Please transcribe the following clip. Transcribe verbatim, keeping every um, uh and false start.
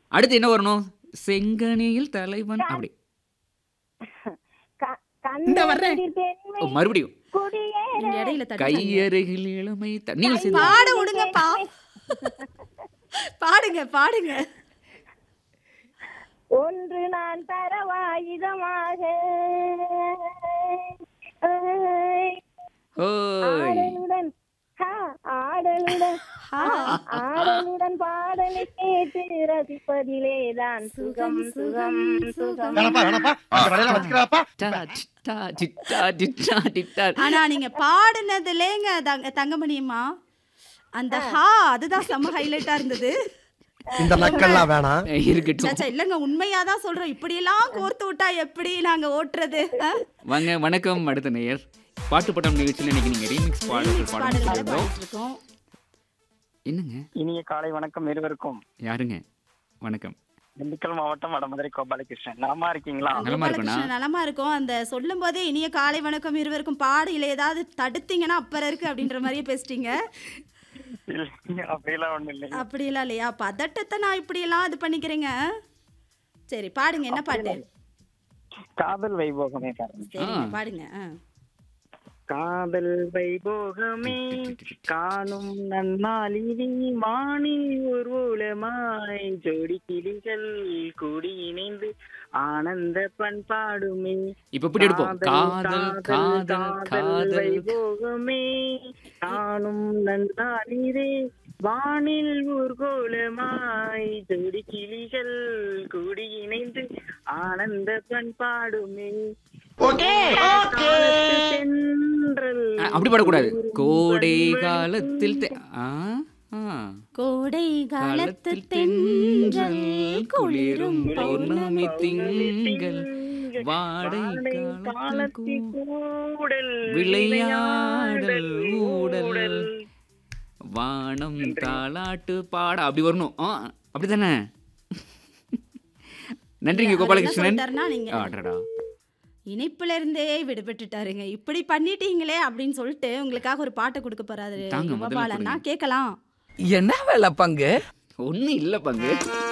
அடுத்து என்ன வரணும்? செங்கனியில் தலைவன் அப்படி. இந்த வர்றேன். ஓ, மறுபடியும் நீங்க இடையில தடுக்காதீங்க. கையருகில் இளமை த- நீங்கள் சேர்ந்து பாட விடுங்கப்பா. பாடுங்க பாடுங்க. ஒன்று நான் தரவாயுதமாக ஓய் ஆடலுடன் ஹா, ஆடலுடன் ஹா. ஆடலுடன் பாடலை கேட்டு ரசிப்பதிலேதான் சுகம் சுகம் சுகம். வேணாப்பா வேணாப்பா இந்த வேலையெல்லாம் வச்சுக்கிறாப்பா. டா, டிட்டா, டிட்டா, டிட்டா, டிட்டா. ஆனா நீங்க பாடுனதுலேங்க தங்க- தங்கமணியம்மா அந்த ஹா அதுதான் செம்ம ஹைலைட்டா இருந்தது. இந்த நக்கல்லாம் வேணாம். இருக்கட்டும். சாச்சா இல்லங்க உண்மையாதான் சொல்றோம். இப்படியெல்லாம் கோர்த்து விட்டா எப்படி நாங்க ஓட்டுறது? ஆ? வாங்க வணக்கம். அடுத்த நேயர் பாட்டு பட்டம் நிகழ்ச்சியில் இன்னைக்கு நீங்க ரீமிக்ஸ் பாடல்கள் பாடல்களை பாடுறோம். பாடிட்டு இருக்கோம். என்னங்க இனிய காலை வணக்கம் இருவருக்கும். யாருங்க? வணக்கம். திண்டுக்கல் மாவட்டம் வடமதுரை கோபாலகிருஷ்ணன். நலமா இருக்கீங்களா? நலமா இருக்கோண்ணா. கோபாலகிருஷ்ணன் நலமா இருக்கும். அந்த சொல்லும் போதே இனிய காலை வணக்கம் இருவருக்கும் பாடையில ஏதாவது தடுத்தீங்கன்னா அப்புறம் இருக்கு அப்படின்ற மாதிரியே பேசிட்டீங்க. இல்லைங்க, அப்படியெல்லாம் ஒண்ணும் இல்லைங்க. அப்படியெல்லாம் இல்லையா? பதட்டத்தை நான் இப்படியெல்லாம் இது பண்ணிக்கிறேங்க. சரி பாடுங்க, என்ன பாட்டு? காதல் வைபோகமே பாருங்க. சரிங்க பாடுங்க. ஆ. காதல் வைபோகமே காணும் நன்னாளினி வானில் ஊர்வலமாய் ஜோடி கிளிகள் கூடி இணைந்து ஆனந்த பண்பாடுமே. இப்ப எப்படி எடுப்போம்? காதல் காதல் காதல் வைபோகமே காணும் நன்னாளிரே வானில் ஊர்கோலமாய் ஜோடி கிளிகள் கூடி இணைந்து ஆனந்த பண்பாடுமே. தென்றல் ஆ, அப்படி பாடக்கூடாது. கோடை காலத்தில் தெ- ஆ, ஆ. கோடை காலத்து காலத்தில் தென்றல் குளிரும் பௌர்ணமி திங்கள் வாடை வாடை காலத்தில் காலத்தில் கூ- கூடல் விளையாடல் ஊடல் வானம் தாலாட்டு பாட அப்படி வரணும். ஆ, அப்படிதானே? நன்றிங்க கோபாலகிருஷ்ணன். சொல்லிட்டாருன்னா நீங்க ஆடடா. இணைப்புல இருந்தே விடுபட்டுட்டாருங்க. இப்படி பண்ணிட்டீங்களே அப்படின்னு சொல்லிட்டு உங்களுக்காக ஒரு பாட்டை கொடுக்க போறாரு தாங்க, முதல்ல கோபாலண்ணா. கொடுங்க. கேட்கலாம். என்ன வேலை பங்கு? ஒன்னும் இல்ல பங்கு.